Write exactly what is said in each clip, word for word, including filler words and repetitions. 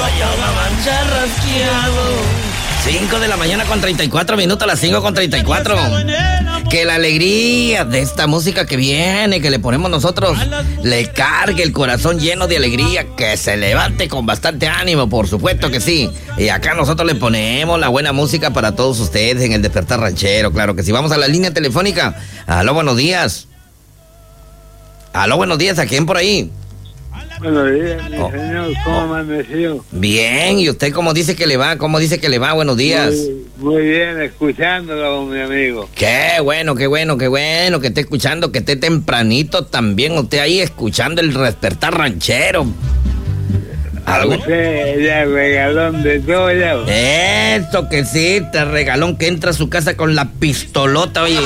yo me charrasqueado. cinco de la mañana con treinta y cuatro minutos, a las cinco con treinta y cuatro. Que la alegría de esta música que viene, que le ponemos nosotros, le cargue el corazón lleno de alegría, que se levante con bastante ánimo, por supuesto que sí. Y acá nosotros le ponemos la buena música para todos ustedes en el Despertar Ranchero, claro que sí. Vamos a la línea telefónica. Aló, buenos días. Aló, buenos días, ¿a quién por ahí? Buenos días, mi oh, señor, ¿cómo oh. amaneció? Bien, ¿y usted cómo dice que le va? ¿Cómo dice que le va? Buenos días. Muy, muy bien, escuchándolo, mi amigo. Qué bueno, qué bueno, qué bueno que esté escuchando, que esté tempranito también usted ahí escuchando el Despertar Ranchero. ¿Algo? Usted ya regalón de todo ya. Esto que sí, te regalón que entra a su casa con la pistolota, oye.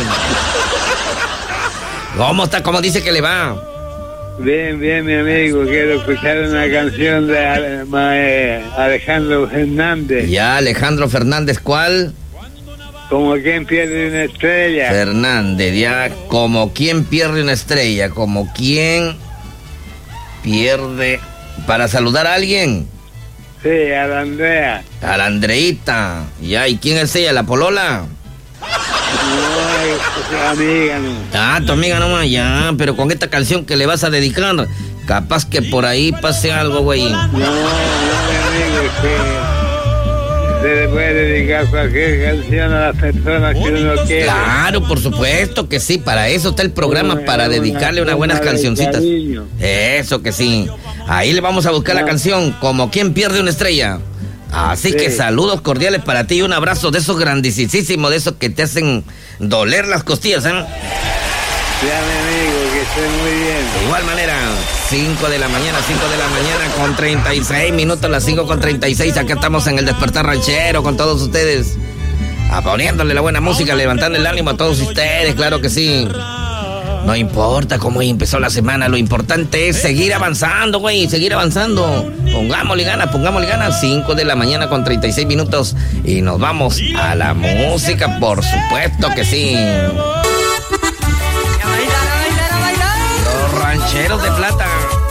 ¿Cómo está? ¿Cómo dice que le va? Bien, bien, mi amigo. Quiero escuchar una canción de eh, Alejandro Fernández. Ya, Alejandro Fernández, ¿cuál? Como quien pierde una estrella. Fernández, ya, como quien pierde una estrella, como quien pierde... ¿Para saludar a alguien? Sí, a la Andrea. A la Andreita. Ya, ¿y quién es ella, la polola? No, es tu amiga, no. Ah, tu amiga nomás, ya, pero con esta canción que le vas a dedicar, capaz que por ahí pase algo, güey. No, no, mi amigo, es que se le puede dedicar cualquier canción a las personas que uno quiere. Claro, por supuesto que sí, para eso está el programa, Bueno, para dedicarle una unas buenas cancioncitas. cariño. Eso que sí. Ahí le vamos a buscar la canción, como quien pierde una estrella. Así Sí. que saludos cordiales para ti y un abrazo de esos grandísimos, de esos que te hacen doler las costillas, ¿eh? Ya, mi amigo, que esté muy bien. De igual manera, cinco de la mañana, cinco de la mañana con treinta y seis minutos, las cinco con treinta y seis, acá estamos en el Despertar Ranchero con todos ustedes. A poniéndole la buena música, levantando el ánimo a todos ustedes, claro que sí. No importa cómo empezó la semana, lo importante es seguir avanzando, güey, seguir avanzando. Pongámosle ganas, pongámosle ganas. cinco de la mañana con treinta y seis minutos y nos vamos a la música, por supuesto que sí. Los rancheros de plata.